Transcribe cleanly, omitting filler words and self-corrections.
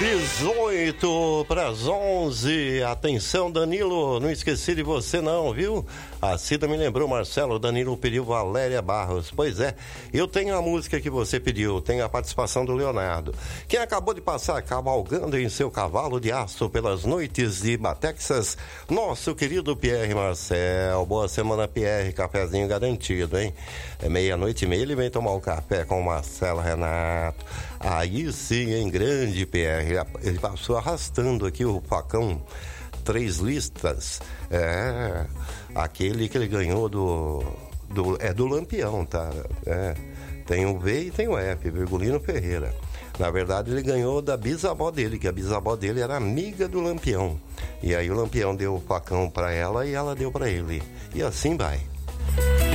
18 para as 11. Atenção, Danilo, não esqueci de você não, viu? A Cida me lembrou, Marcelo, Danilo pediu Valéria Barros. Pois é, eu tenho a música que você pediu, tenho a participação do Leonardo. Quem acabou de passar cavalgando em seu cavalo de aço pelas noites de Batexas, nosso querido Pierre Marcel. Boa semana, Pierre, cafezinho garantido, hein? É 00:30, ele vem tomar um café com o Marcelo Renato. Aí sim, hein, grande Pierre. Ele passou arrastando aqui o facão 3 listas. É, aquele que ele ganhou do Lampião, tá? É, tem o V e tem o F, Virgulino Ferreira. Na verdade, ele ganhou da bisavó dele, que a bisavó dele era amiga do Lampião. E aí o Lampião deu o facão pra ela e ela deu pra ele. E assim vai.